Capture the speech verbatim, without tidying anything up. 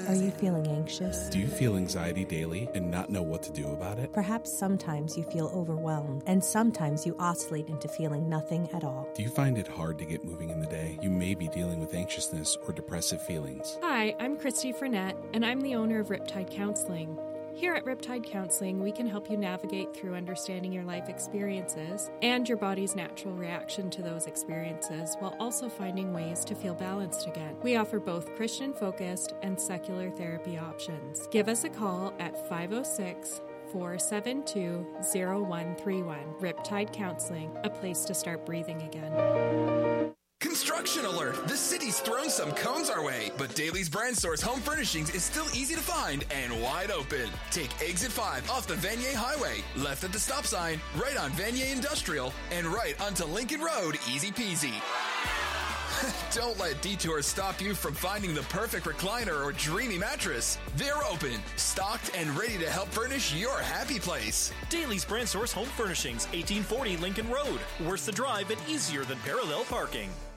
Are you feeling anxious? Do you feel anxiety daily and not know what to do about it? Perhaps sometimes you feel overwhelmed, and sometimes you oscillate into feeling nothing at all. Do you find it hard to get moving in the day? You may be dealing with anxiousness or depressive feelings. Hi, I'm Christy Frenette, and I'm the owner of Riptide Counseling. Here at Riptide Counseling, we can help you navigate through understanding your life experiences and your body's natural reaction to those experiences while also finding ways to feel balanced again. We offer both Christian-focused and secular therapy options. Give us a call at five oh six, four seven two, oh one three one. Riptide Counseling, a place to start breathing again. Construction alert! The city's thrown some cones our way, but Daly's Brand Store's home furnishings is still easy to find and wide open. Take exit five off the Vanier Highway, left at the stop sign, right on Vanier Industrial, and right onto Lincoln Road, easy peasy. Don't let detours stop you from finding the perfect recliner or dreamy mattress. They're open, stocked, and ready to help furnish your happy place. Daly's Brand Store's Home Furnishings, eighteen forty Lincoln Road. Worth the drive and easier than parallel parking.